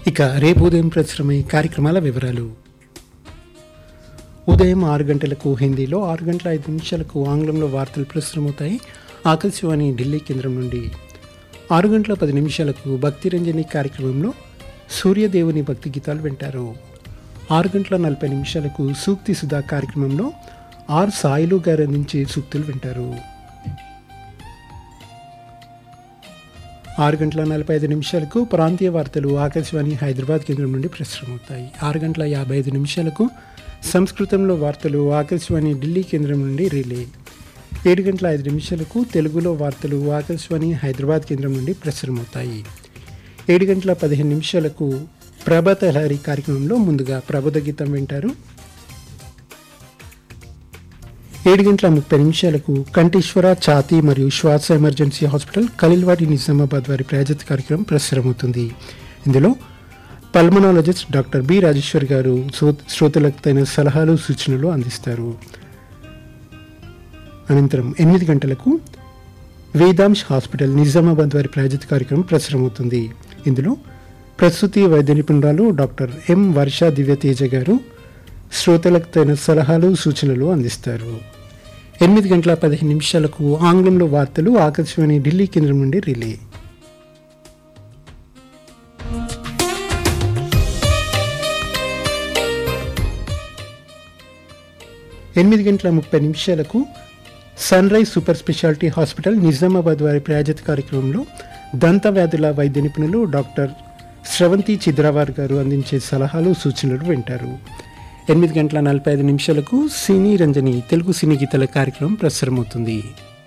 ఇక రేపు ఉదయం ప్రచురమై కార్యక్రమాల వివరాలు. ఉదయం 6 గంటలకు హిందీలో, 6 గంటల 5 నిమిషాలకు ఆంగ్లంలో వార్తలు ప్రచురమవుతాయి ఆకాశవాణి ఢిల్లీ కేంద్రం నుండి. 6 గంటల 10 నిమిషాలకు భక్తి రంజని కార్యక్రమంలో సూర్యదేవుని భక్తి గీతాలు వింటారు. 6 గంటల 40 నిమిషాలకు సూక్తి సుధా కార్యక్రమంలో ఆర్ సాయిలు గారు అందించే సూక్తులు వింటారు. 6 గంటల 45 నిమిషాలకు ప్రాంతీయ వార్తలు ఆకాశవాణి హైదరాబాద్ కేంద్రం నుండి ప్రసారమవుతాయి. 6 గంటల 55 నిమిషాలకు సంస్కృతంలో వార్తలు ఆకాశవాణి ఢిల్లీ కేంద్రం నుండి రిలే. 7 గంటల 5 నిమిషాలకు తెలుగులో వార్తలు ఆకాశవాణి హైదరాబాద్ కేంద్రం నుండి ప్రసారమవుతాయి. 7 గంటల 15 నిమిషాలకు ప్రభాత లహరి కార్యక్రమంలో ముందుగా ప్రబోధ గీతం వింటారు. 7 గంటల 30 నిమిషాలకు కంఠేశ్వర ఛాతీ మరియు శ్వాస ఎమర్జెన్సీ హాస్పిటల్ ఖలీల్వాడి నిజామాబాద్ వారి ప్రాయోజిత కార్యక్రమం ప్రసారమవుతుంది. ఇందులో పల్మనాలజిస్ట్ డాక్టర్ బి రాజేశ్వర్ గారు శ్రోతలకు తగిన సలహాలు సూచనలు అందిస్తారు. అనంతరం 8 గంటలకు వేదాంశ్ హాస్పిటల్ నిజామాబాద్ వారి ప్రాయోజిత కార్యక్రమం ప్రసారమవుతుంది. ఇందులో ప్రసూతి వైద్య నిపుణురాలు డాక్టర్ ఎం వర్ష దివ్యతేజ గారు శ్రోతలకు తగిన సలహాలు సూచనలు అందిస్తారు. 8 గంటల 15 నిమిషాలకు ఆంగ్లంలో వార్తలు ఆకాశవాణి ఢిల్లీ కేంద్రం నుండి రిలే. 8 గంటల 30 నిమిషాలకు sun rise super speciality hospital Nizamabad వారి ప్రాయోజిత కార్యక్రమంలో దంత వ్యాధుల వైద్య నిపుణులు డాక్టర్ శ్రవంతి చిద్రావార్ గారు అందించే సలహాలు సూచనలు వింటారు. 8 గంటల 45 నిమిషాలకు సినీ రంజని తెలుగు సినీ గీతాల కార్యక్రమం ప్రసారమవుతుంది.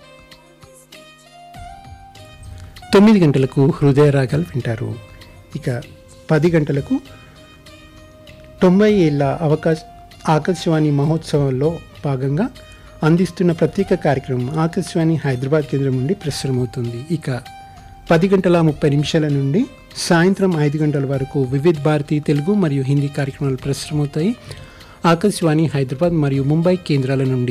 9 గంటలకు హృదయ రాగాలు వింటారు. ఇక 10 గంటలకు 90 ఏళ్ల ఆకాశవాణి మహోత్సవంలో భాగంగా అందిస్తున్న ప్రత్యేక కార్యక్రమం ఆకాశవాణి హైదరాబాద్ కేంద్రం నుండి ప్రసారమవుతుంది. ఇక 10 గంటల 30 నిమిషాల నుండి సాయంత్రం 5 గంటల వరకు వివిధ్ భారతి తెలుగు మరియు హిందీ కార్యక్రమాలు ప్రసారమవుతాయి ఆకాశవాణి హైదరాబాద్ మరియు ముంబై కేంద్రాల నుండి.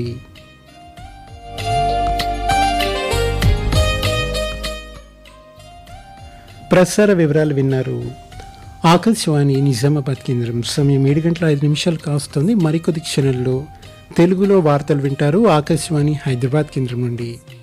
ప్రసార వివరాలు విన్నారు. ఆకాశవాణి నిజామాబాద్ కేంద్రం సమయం 7 గంటల 5 నిమిషాలు కావస్తుంది. మరికొద్ది క్షణాల్లో తెలుగులో వార్తలు వింటారు ఆకాశవాణి హైదరాబాద్ కేంద్రం నుండి.